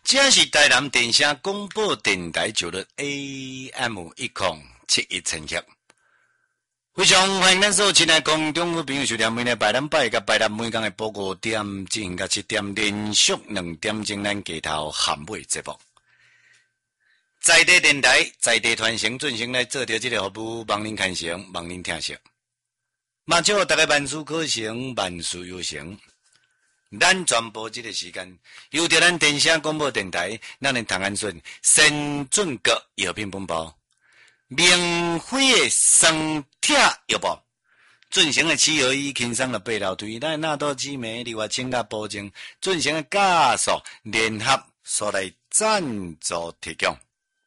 这是台南电声广播电台九的 AM1071千赫。非常欢迎咱所有亲爱空中的朋友收听每日拜咱拜甲拜咱每天的播5点进行到7点，连续2点钟咱街头含尾节目。在地电台，在地传承，进行来做着这个服务，帮您看成，帮您听成。嘛，祝大家万事可成，万事有成。咱传播这个时间，由着咱电声广播电台，咱的唐安顺先准国药品本部，明辉的生铁药包，进行的7合1轻松的背楼推，咱纳多之美另外增加保证，进行的加速联合所来赞助提供。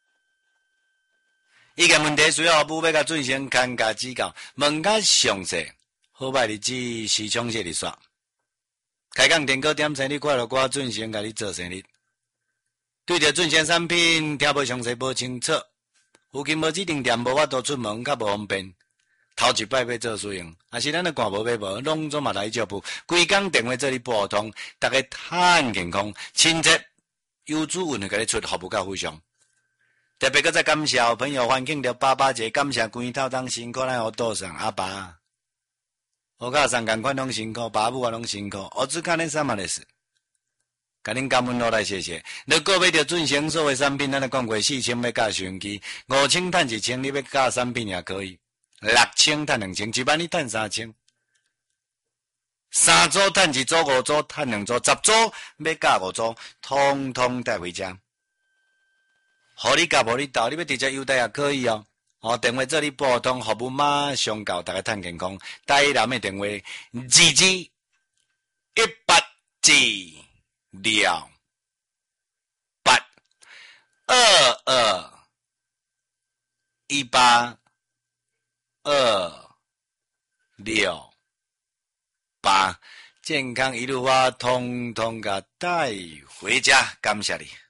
意见问题需要服务要甲进行看加指教，问较详细，好歹日子时常这里刷。开讲电告点生日快乐歌进行甲你做生日，对着进行产品听无详细无清楚，附近无指定店无法度出门，较无方便。头一摆要做使用，也是咱的官无买无，拢总嘛来接付，规工电话做你拨通，大家很健康，亲切有主运的甲你出服务较非常。特别搁再感谢朋友欢庆着爸节，感谢关头当辛苦咱互倒上阿爸。我甲上共款拢辛苦，爸母啊拢辛苦，我只看恁什么的事，甲恁感恩落来谢谢。如果要着进行所有产品，咱来讲过4000要加收音机，5000赚1000，你要加产品也可以，6000赚2000，10000你赚3000，3组赚1组，5组赚2组，10组要加5组，通通带回家。互你甲无你斗，你要直接邮袋也可以哦。电话做你拨通，服务马上到，大家趁健康。台南的电话2218，健康一路发，通通甲带回家，感谢你。